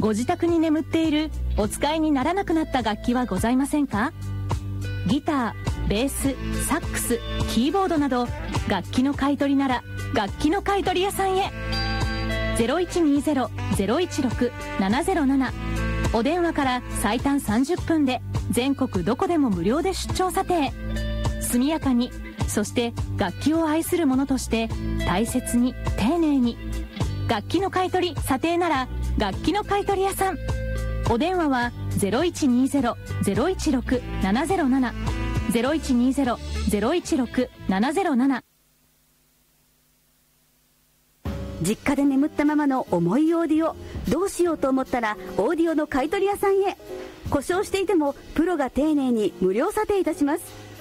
ご自宅に眠っているお使いにならなくなった楽器はございませんか？ギター、ベース、サックス、キーボードなど楽器の買い取りなら楽器の買い取り屋さんへ。 0120-016-707 お電話から最短30分で全国どこでも無料で出張査定。速やかに、そして楽器を愛する者として大切に丁寧に。楽器の買い取り査定なら楽器の買い取り屋さん。お電話は 0120-016-707 0120-016-707。 実家で眠ったままの重いオーディオ、どうしようと思ったらオーディオの買い取り屋さんへ。故障していてもプロが丁寧に無料査定いたします。